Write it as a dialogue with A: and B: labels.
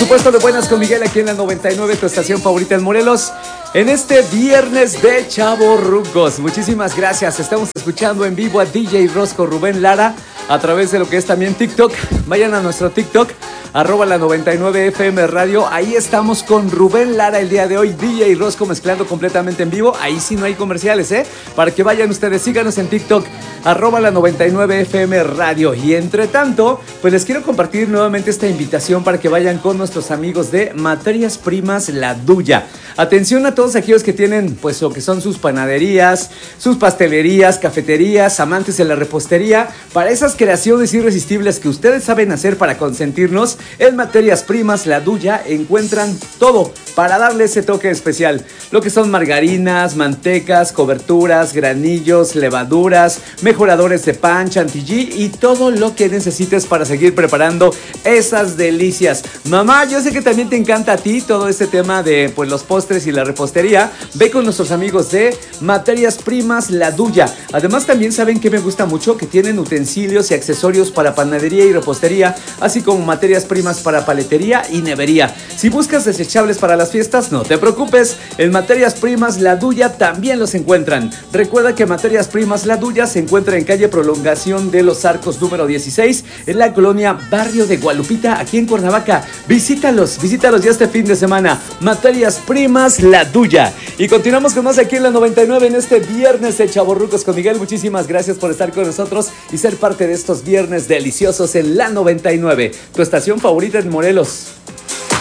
A: supuesto, de Buenas con Miguel aquí en la 99, tu estación favorita en Morelos. En este viernes de Chavorrucos. Muchísimas gracias. Estamos escuchando en vivo a DJ Rosco Rubén Lara a través de lo que es también TikTok. Vayan a nuestro TikTok, @la 99 FM Radio. Ahí estamos con Rubén Lara el día de hoy. DJ Rosco mezclando completamente en vivo. Ahí sí no hay comerciales, para que vayan ustedes, síganos en TikTok, @la 99 FM Radio. Y entre tanto, pues les quiero compartir nuevamente esta invitación para que vayan con nuestros amigos de Materias Primas La Duya. Atención a todos aquellos que tienen pues lo que son sus panaderías, sus pastelerías, cafeterías, amantes de la repostería. Para esas creaciones irresistibles que ustedes saben hacer para consentirnos, en Materias Primas La Duya encuentran todo para darle ese toque especial. Lo que son margarinas, mantecas, coberturas, granillos, levaduras, mejoradores de pan, chantilly y todo lo que necesites para seguir preparando esas delicias. Mamá, yo sé que también te encanta a ti todo este tema de pues los postres y la repostería. Ve con nuestros amigos de Materias Primas La Duya. Además también saben que me gusta mucho, que tienen utensilios y accesorios para panadería y repostería, así como materias primas para paletería y nevería. Si buscas desechables para las fiestas, no te preocupes, en Materias Primas La Duya también los encuentran. Recuerda que Materias Primas La Duya se encuentra en calle Prolongación de los Arcos número 16, en la colonia Barrio de Gualupita, aquí en Cuernavaca. Visítalos ya este fin de semana. Materias Primas La Duya. Y continuamos con más aquí en la 99 en este viernes de Chavorrucos con Miguel. Muchísimas gracias por estar con nosotros y ser parte de estos viernes deliciosos en la 99, tu estación favorita en Morelos.